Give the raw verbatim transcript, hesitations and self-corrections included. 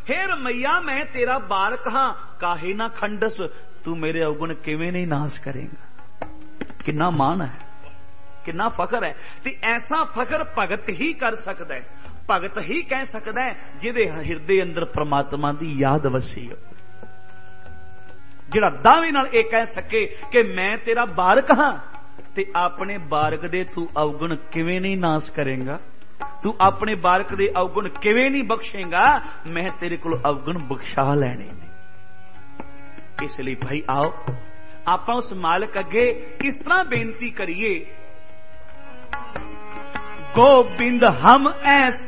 हे रमैया मैं तेरा बालक हां, काहे ना खंडस, तू मेरे अवगुण किवें नहीं नाश करेगा। कितना मान है, कितना फखर है। ते ऐसा फखर भगत ही कर सकता है, भगत ही कह सकता है जिहदे हिरदे अंदर परमात्मा की याद वसी हो, जिहड़ा दावे नाल यह कह सके कि मैं तेरा बालक हां ते अपने बालक दे तू अवगुण किवें नहीं नाश करेगा, तू अपने बालक दे अवगुण किवें नहीं बख्शेगा, मैं तेरे को अवगुण बख्शा लेने ने। इसलिए भाई आओ आप उस मालिक अगे इस तरह बेनती करिए, गोबिंद हम ऐसे